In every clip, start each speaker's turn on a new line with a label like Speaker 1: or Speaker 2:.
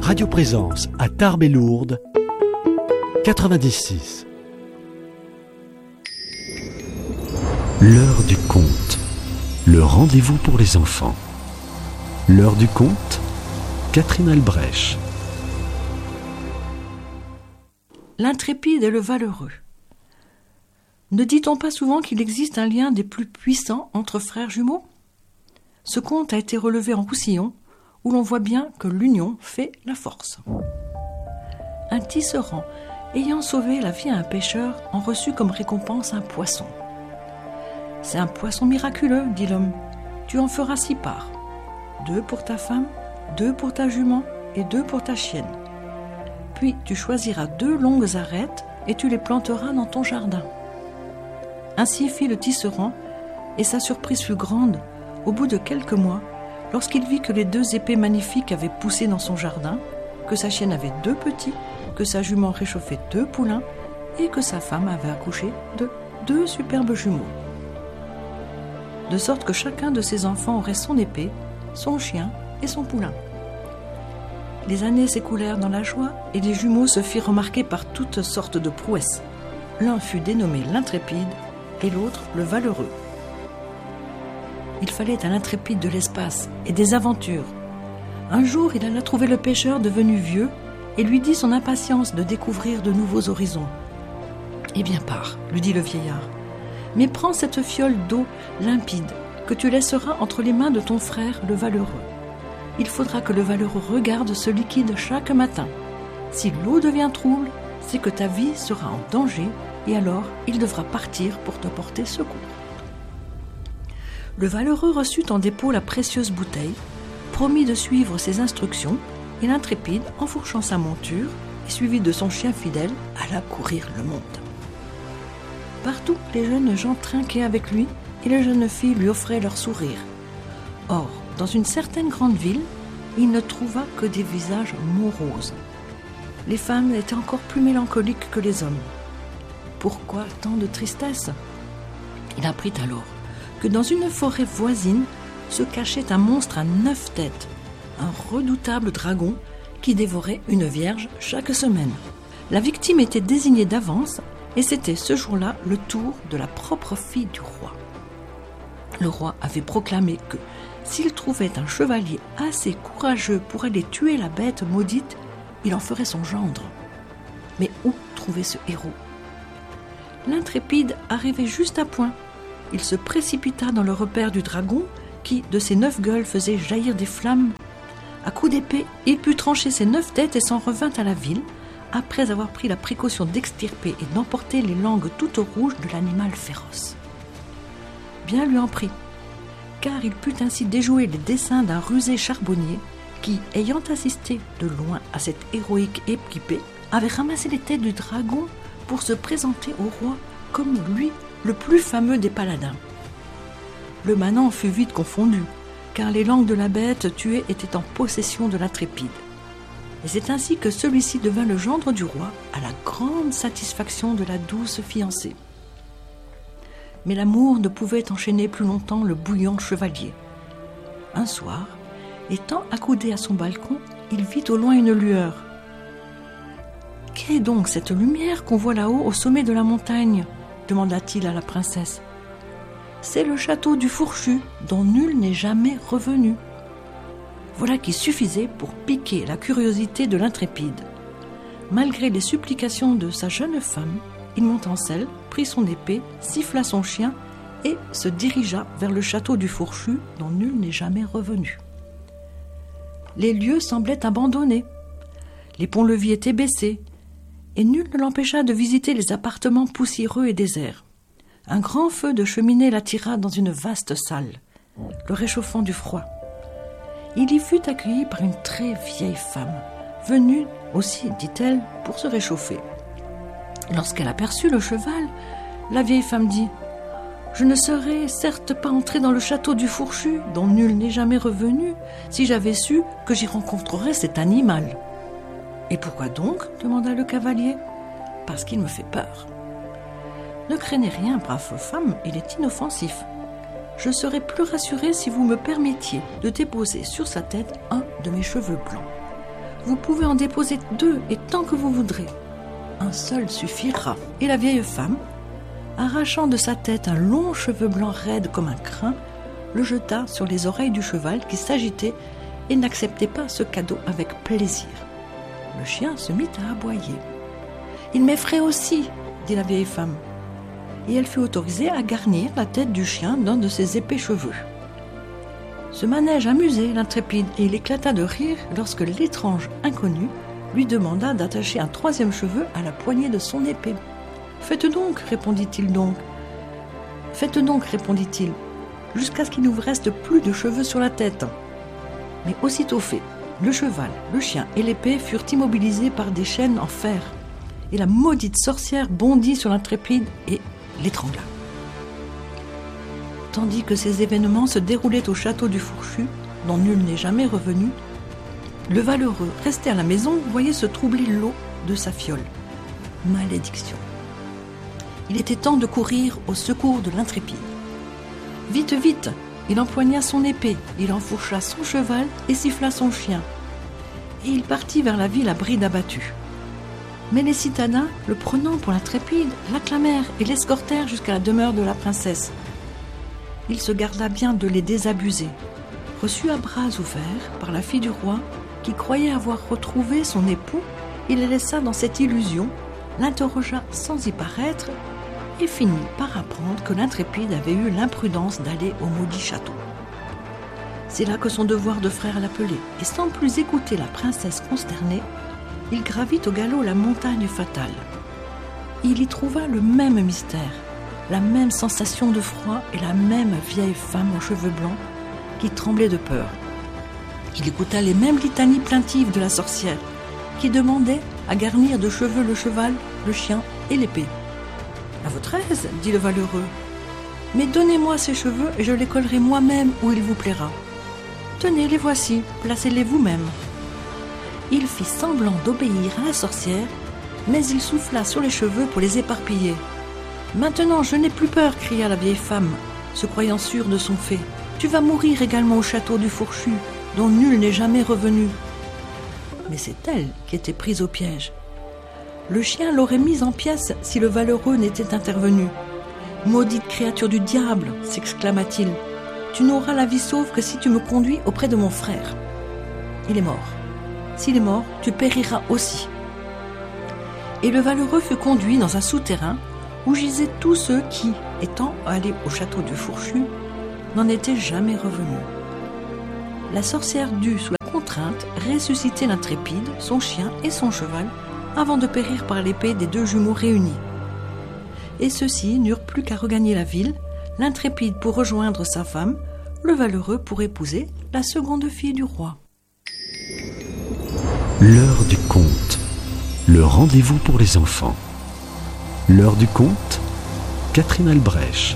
Speaker 1: Radio Présence à Tarbes et Lourdes, 96. L'heure du conte, le rendez-vous pour les enfants. L'heure du conte, Catherine Albrecht.
Speaker 2: L'intrépide et le valeureux. Ne dit-on pas souvent qu'il existe un lien des plus puissants entre frères jumeaux ? Ce conte a été relevé en Roussillon, où l'on voit bien que l'union fait la force. Un tisserand, ayant sauvé la vie à un pêcheur, en reçut comme récompense un poisson. « C'est un poisson miraculeux, dit l'homme. Tu en feras 6 parts. 2 pour ta femme, 2 pour ta jument et 2 pour ta chienne. Puis tu choisiras 2 longues arêtes et tu les planteras dans ton jardin. » Ainsi fit le tisserand, et sa surprise fut grande, au bout de quelques mois, lorsqu'il vit que les 2 épées magnifiques avaient poussé dans son jardin, que sa chienne avait 2 petits, que sa jument réchauffait 2 poulains, et que sa femme avait accouché de 2 superbes jumeaux. De sorte que chacun de ses enfants aurait son épée, son chien et son poulain. Les années s'écoulèrent dans la joie, et les jumeaux se firent remarquer par toutes sortes de prouesses. L'un fut dénommé l'intrépide, et l'autre le valeureux. Il fallait à l'intrépide de l'espace et des aventures. Un jour, il alla trouver le pêcheur devenu vieux et lui dit son impatience de découvrir de nouveaux horizons. « Eh bien, pars, lui dit le vieillard, mais prends cette fiole d'eau limpide que tu laisseras entre les mains de ton frère le valeureux. Il faudra que le valeureux regarde ce liquide chaque matin. Si l'eau devient trouble, c'est que ta vie sera en danger et alors il devra partir pour te porter secours. » Le valeureux reçut en dépôt la précieuse bouteille, promit de suivre ses instructions et l'intrépide, enfourchant sa monture et suivi de son chien fidèle, alla courir le monde. Partout, les jeunes gens trinquaient avec lui et les jeunes filles lui offraient leur sourire. Or, dans une certaine grande ville, il ne trouva que des visages moroses. Les femmes étaient encore plus mélancoliques que les hommes. Pourquoi tant de tristesse ? Il apprit alors que dans une forêt voisine se cachait un monstre à 9 têtes, un redoutable dragon qui dévorait une vierge chaque semaine. La victime était désignée d'avance et c'était ce jour-là le tour de la propre fille du roi. Le roi avait proclamé que s'il trouvait un chevalier assez courageux pour aller tuer la bête maudite, il en ferait son gendre. Mais où trouver ce héros ? L'intrépide arrivait juste à point. Il se précipita dans le repaire du dragon qui, de ses 9 gueules, faisait jaillir des flammes. À coups d'épée, il put trancher ses 9 têtes et s'en revint à la ville, après avoir pris la précaution d'extirper et d'emporter les langues toutes rouges de l'animal féroce. Bien lui en prit, car il put ainsi déjouer les desseins d'un rusé charbonnier qui, ayant assisté de loin à cette héroïque épopée, avait ramassé les têtes du dragon pour se présenter au roi comme lui, le plus fameux des paladins. Le manant fut vite confondu, car les langues de la bête tuée étaient en possession de l'intrépide. Et c'est ainsi que celui-ci devint le gendre du roi, à la grande satisfaction de la douce fiancée. Mais l'amour ne pouvait enchaîner plus longtemps le bouillant chevalier. Un soir, étant accoudé à son balcon, il vit au loin une lueur. « Quelle est donc cette lumière qu'on voit là-haut au sommet de la montagne ?» demanda-t-il à la princesse. « C'est le château du Fourchu, dont nul n'est jamais revenu. » Voilà qui suffisait pour piquer la curiosité de l'intrépide. Malgré les supplications de sa jeune femme, il monta en selle, prit son épée, siffla son chien et se dirigea vers le château du Fourchu, dont nul n'est jamais revenu. Les lieux semblaient abandonnés. Les ponts-levis étaient baissés, et nul ne l'empêcha de visiter les appartements poussiéreux et déserts. Un grand feu de cheminée l'attira dans une vaste salle, le réchauffant du froid. Il y fut accueilli par une très vieille femme, venue aussi, dit-elle, pour se réchauffer. Lorsqu'elle aperçut le cheval, la vieille femme dit « Je ne serais certes pas entrée dans le château du Fourchu, dont nul n'est jamais revenu, si j'avais su que j'y rencontrerais cet animal. » « Et pourquoi donc ?» demanda le cavalier. « Parce qu'il me fait peur. »« Ne craignez rien, brave femme, il est inoffensif. Je serais plus rassurée si vous me permettiez de déposer sur sa tête un de mes cheveux blancs. Vous pouvez en déposer 2 et tant que vous voudrez. Un seul suffira. » Et la vieille femme, arrachant de sa tête un long cheveu blanc raide comme un crin, le jeta sur les oreilles du cheval qui s'agitait et n'acceptait pas ce cadeau avec plaisir. Le chien se mit à aboyer. « Il m'effraie aussi, » dit la vieille femme. Et elle fut autorisée à garnir la tête du chien d'un de ses épais cheveux. Ce manège amusait l'intrépide et il éclata de rire lorsque l'étrange inconnu lui demanda d'attacher un 3e cheveu à la poignée de son épée. « Faites donc, répondit-il, jusqu'à ce qu'il ne vous reste plus de cheveux sur la tête. » Mais aussitôt fait, le cheval, le chien et l'épée furent immobilisés par des chaînes en fer, et la maudite sorcière bondit sur l'intrépide et l'étrangla. Tandis que ces événements se déroulaient au château du Fourchu, dont nul n'est jamais revenu, le valeureux, resté à la maison, voyait se troubler l'eau de sa fiole. Malédiction. Il était temps de courir au secours de l'intrépide. Vite, vite, il empoigna son épée, il enfourcha son cheval et siffla son chien. Et il partit vers la ville à bride abattue. Mais les citadins, le prenant pour l'intrépide, l'acclamèrent et l'escortèrent jusqu'à la demeure de la princesse. Il se garda bien de les désabuser. Reçu à bras ouverts par la fille du roi, qui croyait avoir retrouvé son époux, il les laissa dans cette illusion, l'interrogea sans y paraître et finit par apprendre que l'intrépide avait eu l'imprudence d'aller au maudit château. C'est là que son devoir de frère l'appelait, et sans plus écouter la princesse consternée, il gravit au galop la montagne fatale. Il y trouva le même mystère, la même sensation de froid et la même vieille femme aux cheveux blancs qui tremblait de peur. Il écouta les mêmes litanies plaintives de la sorcière qui demandait à garnir de cheveux le cheval, le chien et l'épée. « À votre aise, dit le valeureux, mais donnez-moi ces cheveux et je les collerai moi-même où il vous plaira. Tenez, les voici, placez-les vous-même. » Il fit semblant d'obéir à la sorcière, mais il souffla sur les cheveux pour les éparpiller. « Maintenant, je n'ai plus peur, cria la vieille femme, se croyant sûre de son fait. Tu vas mourir également au château du Fourchu, dont nul n'est jamais revenu. » Mais c'est elle qui était prise au piège. Le chien l'aurait mise en pièces si le valeureux n'était intervenu. « Maudite créature du diable !» s'exclama-t-il. « Tu n'auras la vie sauve que si tu me conduis auprès de mon frère. Il est mort. S'il est mort, tu périras aussi. » Et le valeureux fut conduit dans un souterrain où gisaient tous ceux qui, étant allés au château du Fourchu, n'en étaient jamais revenus. La sorcière dut, sous la contrainte, ressusciter l'intrépide, son chien et son cheval, avant de périr par l'épée des 2 jumeaux réunis. Et ceux-ci n'eurent plus qu'à regagner la ville, l'intrépide pour rejoindre sa femme, le valeureux pour épouser la seconde fille du roi.
Speaker 1: L'heure du conte, le rendez-vous pour les enfants. L'heure du conte, Catherine Albrecht.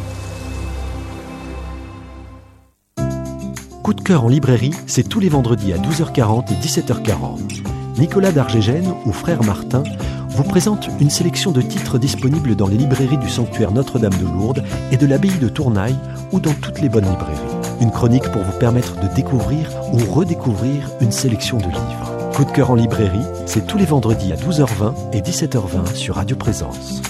Speaker 1: Coup de cœur en librairie, c'est tous les vendredis à 12h40 et 17h40. Nicolas d'Argégène ou Frère Martin vous présente une sélection de titres disponibles dans les librairies du sanctuaire Notre-Dame de Lourdes et de l'abbaye de Tournaille ou dans toutes les bonnes librairies. Une chronique pour vous permettre de découvrir ou redécouvrir une sélection de livres. Coup de cœur en librairie, c'est tous les vendredis à 12h20 et 17h20 sur Radio Présence.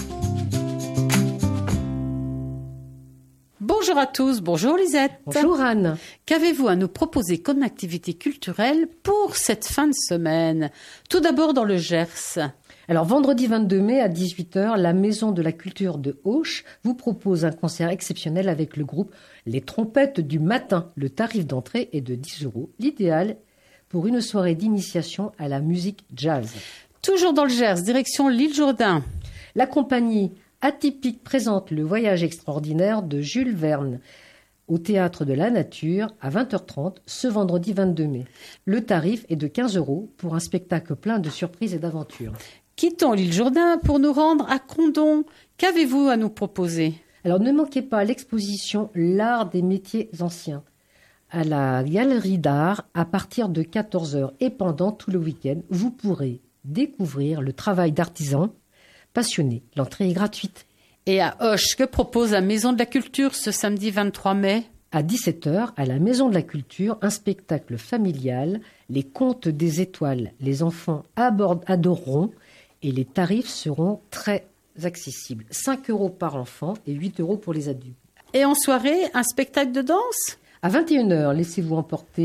Speaker 3: Bonjour à tous, bonjour Lisette.
Speaker 4: Bonjour Anne.
Speaker 3: Qu'avez-vous à nous proposer comme activité culturelle pour cette fin de semaine? Tout d'abord dans le Gers.
Speaker 4: Alors vendredi 22 mai à 18h, la Maison de la Culture de Auch vous propose un concert exceptionnel avec le groupe Les Trompettes du Matin. Le tarif d'entrée est de 10 €, l'idéal pour une soirée d'initiation à la musique jazz.
Speaker 3: Toujours dans le Gers, direction l'île Jourdain.
Speaker 4: La compagnie Atypique présente le voyage extraordinaire de Jules Verne au Théâtre de la Nature à 20h30 ce vendredi 22 mai. Le tarif est de 15 € pour un spectacle plein de surprises et d'aventures.
Speaker 3: Quittons l'île Jourdain pour nous rendre à Condom. Qu'avez-vous à nous proposer?
Speaker 4: Alors ne manquez pas l'exposition L'art des métiers anciens à la Galerie d'Art à partir de 14h et pendant tout le week-end. Vous pourrez découvrir le travail d'artisans passionnés. L'entrée est gratuite.
Speaker 3: Et à Auch, que propose la Maison de la Culture ce samedi 23 mai?
Speaker 4: À 17h, à la Maison de la Culture, un spectacle familial, Les contes des étoiles. Les enfants adoreront et les tarifs seront très accessibles. 5 € par enfant et 8 € pour les adultes.
Speaker 3: Et en soirée, un spectacle de danse ?
Speaker 4: À 21h, laissez-vous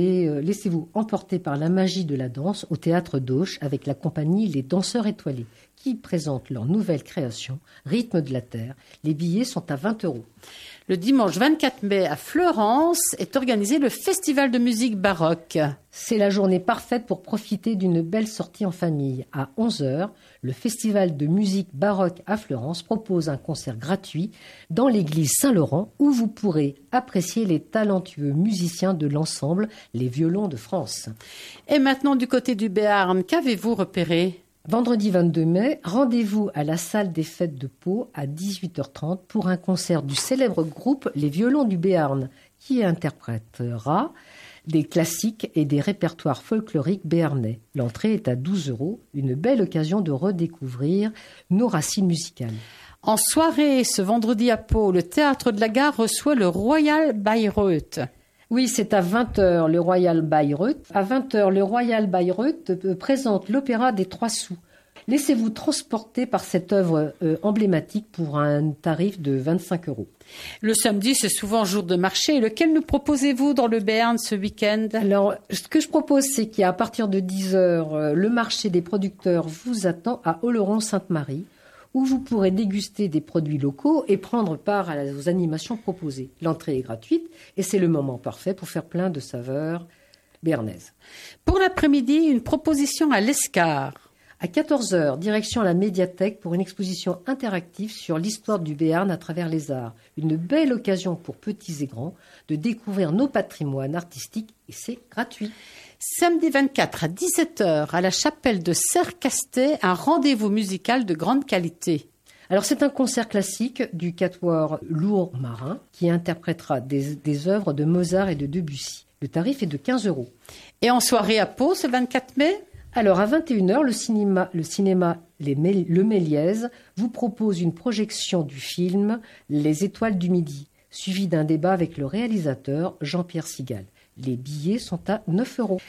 Speaker 4: emporter par la magie de la danse au Théâtre d'Auch avec la compagnie Les Danseurs Étoilés qui présentent leur nouvelle création, Rythme de la Terre. Les billets sont à 20 €.
Speaker 3: Le dimanche 24 mai à Fleurance est organisé le festival de musique baroque.
Speaker 4: C'est la journée parfaite pour profiter d'une belle sortie en famille. À 11h, le festival de musique baroque à Fleurance propose un concert gratuit dans l'église Saint-Laurent où vous pourrez apprécier les talentueux musiciens de l'ensemble Les Violons de France.
Speaker 3: Et maintenant du côté du Béarn, qu'avez-vous repéré ?
Speaker 4: Vendredi 22 mai, rendez-vous à la salle des fêtes de Pau à 18h30 pour un concert du célèbre groupe Les Violons du Béarn qui interprétera des classiques et des répertoires folkloriques béarnais. L'entrée est à 12 €, une belle occasion de redécouvrir nos racines musicales.
Speaker 3: En soirée, ce vendredi à Pau, le Théâtre de la Gare reçoit le Royal Bayreuth.
Speaker 4: Oui, c'est à 20h le Royal Bayreuth. À 20h, le Royal Bayreuth présente l'Opéra des Trois Sous. Laissez-vous transporter par cette œuvre emblématique pour un tarif de 25 €.
Speaker 3: Le samedi, c'est souvent jour de marché. Lequel nous proposez-vous dans le Béarn ce week-end ?
Speaker 4: Alors, ce que je propose, c'est qu'à partir de 10h, le marché des producteurs vous attend à Oloron-Sainte-Marie, où vous pourrez déguster des produits locaux et prendre part aux animations proposées. L'entrée est gratuite et c'est le moment parfait pour faire plein de saveurs béarnaises.
Speaker 3: Pour l'après-midi, une proposition à l'Escar.
Speaker 4: À 14h, direction la médiathèque pour une exposition interactive sur l'histoire du Béarn à travers les arts. Une belle occasion pour petits et grands de découvrir nos patrimoines artistiques et c'est gratuit.
Speaker 3: Samedi 24 à 17h à la chapelle de Sercastet, un rendez-vous musical de grande qualité.
Speaker 4: Alors c'est un concert classique du quatuor Lourd-Marin qui interprétera des œuvres de Mozart et de Debussy. Le tarif est de 15 €.
Speaker 3: Et en soirée à Pau ce 24 mai ?
Speaker 4: Alors à 21h, le cinéma Le Méliès vous propose une projection du film Les Étoiles du Midi, suivi d'un débat avec le réalisateur Jean-Pierre Sigal. Les billets sont à 9 €.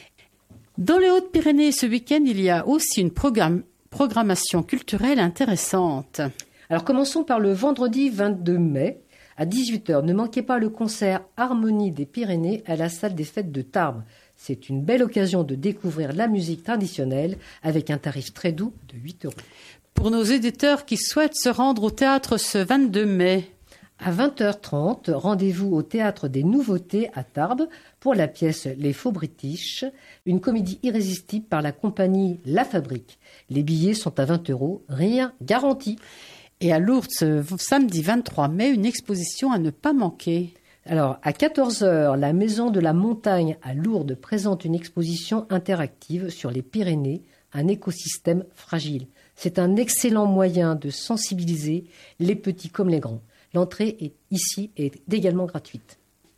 Speaker 3: Dans les Hautes-Pyrénées, ce week-end, il y a aussi une programmation culturelle intéressante.
Speaker 4: Alors commençons par le vendredi 22 mai à 18h. Ne manquez pas le concert Harmonie des Pyrénées à la salle des fêtes de Tarbes. C'est une belle occasion de découvrir la musique traditionnelle avec un tarif très doux de 8 €.
Speaker 3: Pour nos éditeurs qui souhaitent se rendre au théâtre ce 22 mai,
Speaker 4: à 20h30, rendez-vous au Théâtre des Nouveautés à Tarbes pour la pièce Les Faux British, une comédie irrésistible par la compagnie La Fabrique. Les billets sont à 20 €, rien garanti.
Speaker 3: Et à Lourdes, ce samedi 23 mai, une exposition à ne pas manquer.
Speaker 4: Alors, à 14h, la Maison de la Montagne à Lourdes présente une exposition interactive sur les Pyrénées, un écosystème fragile. C'est un excellent moyen de sensibiliser les petits comme les grands. L'entrée est également gratuite.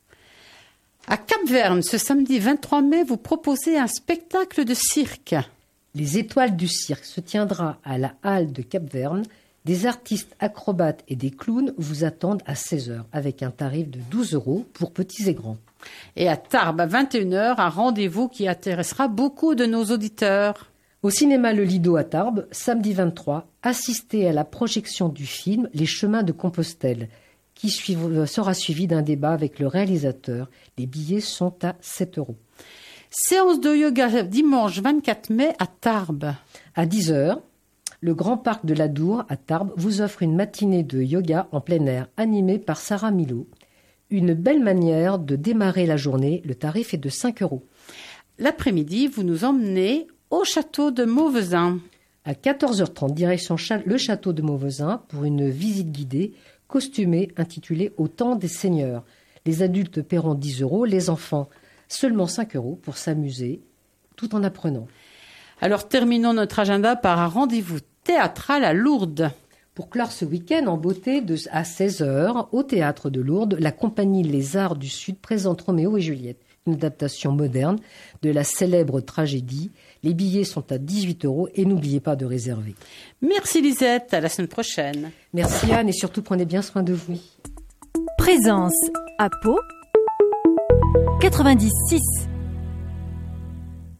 Speaker 3: À Cap-Verne, ce samedi 23 mai, vous proposez un spectacle de cirque.
Speaker 4: Les Étoiles du cirque se tiendra à la halle de Cap-Verne. Des artistes acrobates et des clowns vous attendent à 16h avec un tarif de 12 € pour petits et grands.
Speaker 3: Et à Tarbes, à 21h, un rendez-vous qui intéressera beaucoup de nos auditeurs.
Speaker 4: Au cinéma Le Lido à Tarbes, samedi 23, assistez à la projection du film Les Chemins de Compostelle, qui sera suivi d'un débat avec le réalisateur. Les billets sont à 7 €.
Speaker 3: Séance de yoga dimanche 24 mai à Tarbes.
Speaker 4: À 10h, le Grand Parc de la Dour à Tarbes vous offre une matinée de yoga en plein air animée par Sarah Milo. Une belle manière de démarrer la journée. Le tarif est de 5 €.
Speaker 3: L'après-midi, vous nous emmenez au château de Mauvezin.
Speaker 4: À 14h30, direction le château de Mauvezin pour une visite guidée costumée intitulée Au temps des seigneurs. Les adultes paieront 10 €, les enfants seulement 5 € pour s'amuser tout en apprenant.
Speaker 3: Alors terminons notre agenda par un rendez-vous théâtral à Lourdes.
Speaker 4: Pour clore ce week-end en beauté, à 16h, au théâtre de Lourdes, la compagnie Les Arts du Sud présente Roméo et Juliette, une adaptation moderne de la célèbre tragédie. Les billets sont à 18 € et n'oubliez pas de réserver.
Speaker 3: Merci Lisette, à la semaine prochaine.
Speaker 4: Merci Anne et surtout prenez bien soin de vous.
Speaker 5: Présence à Pau 96.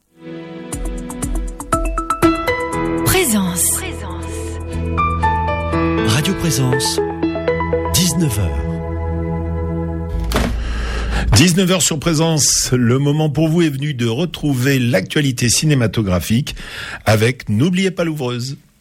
Speaker 1: Radio Présence, 19h.
Speaker 6: 19h sur Présence, le moment pour vous est venu de retrouver l'actualité cinématographique avec N'oubliez pas l'ouvreuse.